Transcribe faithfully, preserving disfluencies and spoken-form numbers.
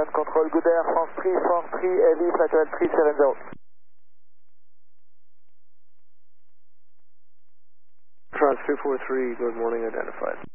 Command Control, good air, France three, France three, heavy, flight level three seven zero. France two four three, good morning, identified.